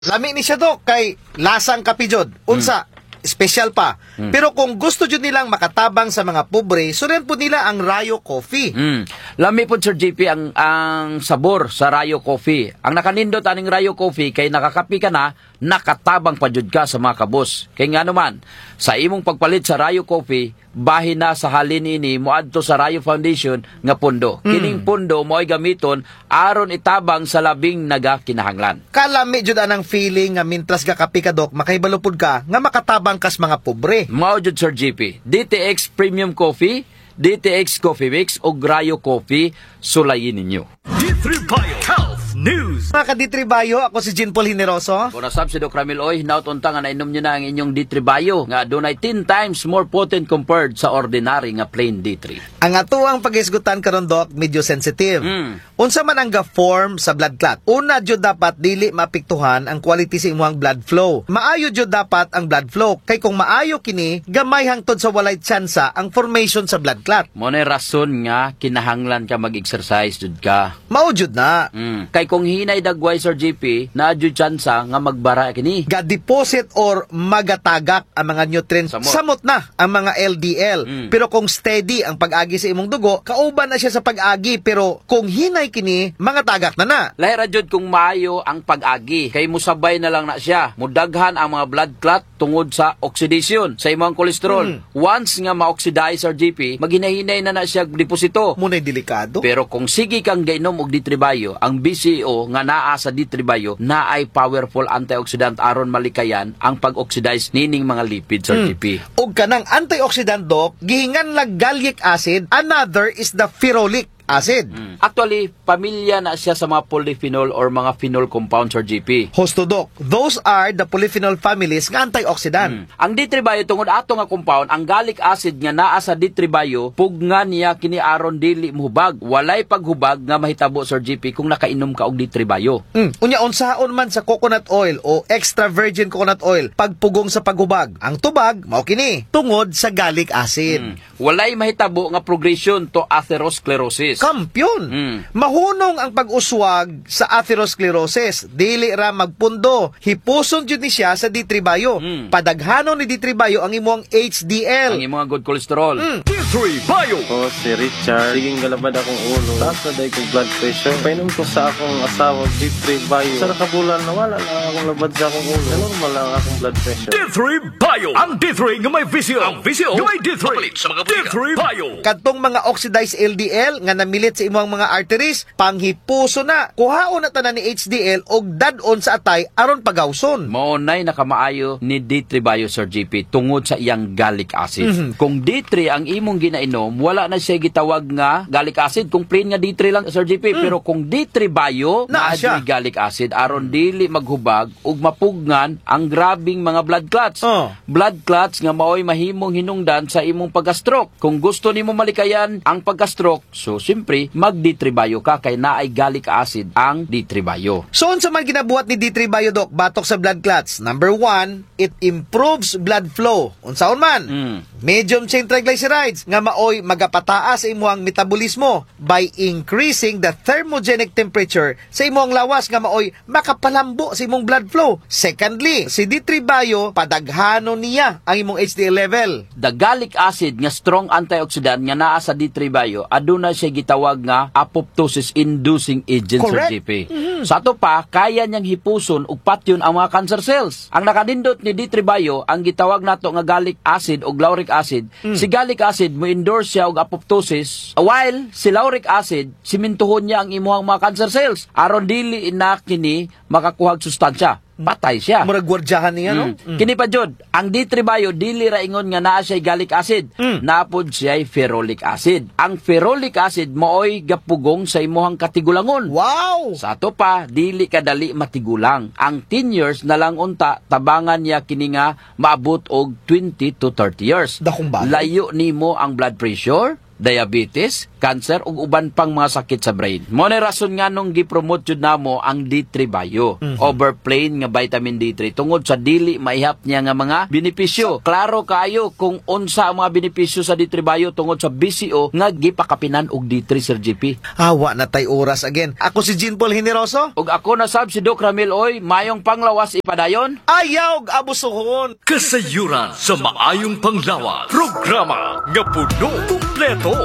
Lami ni siya do kay lasang kapijod. Unsa, special pa. Pero kung gusto jud nilang makatabang sa mga pobre, suren po nila ang Rayo Coffee. Lami po Sir JP ang sabor sa Rayo Coffee. Ang nakanindot aning Rayo Coffee kay nakakapi ka na, nakatabang pa jud ka sa mga kabos. Kay nga naman, sa imong pagpalit sa Rayo Coffee, bahin na sa halin ini moadto sa Rayo Foundation nga pundo. Kining pundo mo'y gamiton aron itabang sa labing nagakinahanglan. Kalami jud anang feeling nga mintras ka kapi ka dok, makaibalupod ka nga makatabang kas mga pobre. Mao jud Sir JP, DTX Premium Coffee, DTX Coffee Mix o Rayo Coffee, sulayin ninyo. D3 Bio Health News. Mga ka-D3 Bio, ako si Jean Paul Hineroso. Kung nasab si Doc Ramil Oy, nautunta nga nainom nyo na ang inyong D3 Bio nga dunay 10 times more potent compared sa ordinary nga plain D3. Ang atuang pag-isgutan karon dok, medyo sensitive. Unsa man ang ga-form sa blood clot? Una jud dapat dili maapektuhan ang quality sa imong blood flow. Maayo jud dapat ang blood flow kay kung maayo kini, gamay hangtod sa walay tsansa ang formation sa blood clot. Mo na rason nga kinahanglan ka mag-exercise jud ka. Mao jud na. Kay kung hinay dagway Sir JP, na jud tsansa nga magbara kini. Ga-deposit or magatagak ang mga nutrients. Samot na ang mga LDL. Pero kung steady ang pag-agi sa imong dugo, kauban na siya sa pag-agi. Pero kung hinay kini, mga tagak na na. Lahi ra jud kung maayo ang pag-agi. Kay musabay na lang na siya. Mudaghan ang mga blood clot tungod sa oxidation sa imong kolesterol. Once nga ma-oxidize Sir JP, maghinahinay na siya deposito. Muna'y delikado. Pero kung sige kang gainom og D3 Bio, ang BCO nga naa sa D3 Bio na ay powerful antioxidant aron malikayan ang pag-oxidize nining mga lipids Sir JP. Og kanang antioxidant dok, gihingan lang gallic acid, another is the ferolic acid. Actually, pamilya na siya sa mga polyphenol or mga phenol compounds Sir JP. Hosto dok, those are the polyphenol families nga antioxidant. Ang D3 Bio tungod ato nga compound, ang gallic acid nga naa sa D3 Bio, pugnan niya kini aron dili mohubag. Walay paghubag nga mahitabo Sir JP kung nakainom ka og D3 Bio. Unya unsaon man sa coconut oil o extra virgin coconut oil pagpugong sa paghubag. Ang tubag mao kini tungod sa gallic acid. Walay mahitabo nga progression to atherosclerosis. Kampyon. Mahunong ang pag-uswag sa atherosclerosis. Dili ra magpundo. Hipuson jud ni siya sa D3 Bio. Padaghanon ni D3 Bio ang imong HDL. Ang imong good cholesterol. D3 Bio. Ako si Richard. Siging galabad akong ulo. Taas na dahil kong blood pressure. Painom ko sa akong asawa, D3 Bio. Sa nakabulan na wala lang akong labad sa akong ulo. Normal lang akong blood pressure. D3 Bio. Ang D3 nga may VCO. Ang VCO nga may D3. Sa mga D3 Bio. Kadtong mga oxidized LDL nga namilit sa imong mga arteries, panghipuso na. Kuhaon na tanan ni HDL og dadon sa atay aron pagawson. Maunay nakamaayo ni D3 Bio Sir JP tungod sa iyang gallic acid. Kung D3 ang imong ginainom, wala na siya gitawag nga gallic acid. Kung plain nga D3 lang Sir JP, pero kung D3 Bio, Na siya. naadyo'y gallic acid aron dili maghubag ug mapugnan ang grabing mga blood clots. Blood clots nga maoy mahimong hinungdan sa imong pagka-stroke. Kung gusto nimo malikayan ang pagka-stroke, so simpre mag D3 Bio ka kay naay gallic acid ang D3 Bio. So unsa man ginabuhat ni D3 Bio dok batok sa blood clots? Number 1, it improves blood flow. Unsaon man? Medium chain triglycerides nga maoy magapataas sa imong metabolismo by increasing the thermogenic temperature sa imong lawas nga maoy makapalambo sa imong blood flow. Secondly, si D3 Bio padaghanon niya ang imong HDL level. The gallic acid nga strong antioxidant nga naa sa D3 Bio aduna siya gitawag nga apoptosis inducing agent Sir Correct. JP. Sa ato pa kaya niyang hipuson ug patyon ang mga cancer cells. Ang nakanindot ni D3 Bio ang gitawag nato nga gallic acid o lauric acid. Si gallic acid mo endorse siya og apoptosis while si lauric acid simintuhon niya ang imuhang mga cancer cells aron dili na kini makakuhag sustansya. Patay siya. Murag gwardyahan niya no? Kini pa jud, ang D3 Bio dili ra ingon nga naa siya gallic acid, napod siya ferrolic acid. Ang ferrolic acid mooy gapugong sa imuhang katigulangon. Wow! Sa ato pa, dili kadali matigulang. Ang 10 years na lang unta, tabangan niya kini nga maabot og 20 to 30 years. Dakong bagay. Layo nimo ang blood pressure, diabetes, cancer ug uban pang mga sakit sa brain. Mo na rason nga nung gipromote jud namo ang D3 Bio, overplain nga vitamin D3 tungod sa dili maihap niya nga mga benepisyo. Klaro kayo kung unsa ang mga benepisyo sa D3 Bio tungod sa BCO nga gipakapinan og D3 Sir JP. Awa na tay oras again. Ako si Jean Paul Generoso. Ug ako na sab si Doc Ramil Oy, mayong panglawas ipadayon. Ayaw abusohon. Kasayuran sa maayong panglawas. Programa nga puno, kumpleto